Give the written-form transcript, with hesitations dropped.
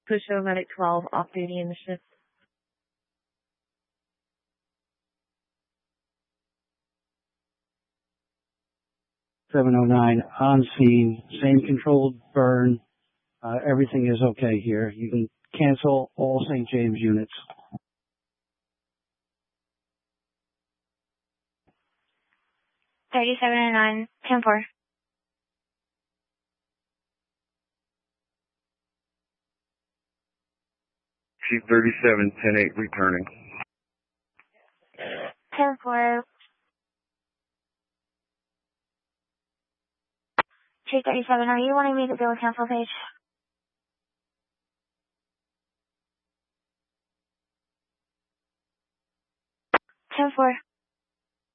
Pusho Medic 12, off-duty in the shift. (709) on scene, same controlled burn. Everything is okay here. You can cancel all St. James units. (3709) 10-4. Chief 37, 10-8, returning. 10-4. Chief 37, are you wanting me to do a cancel page? 10-4.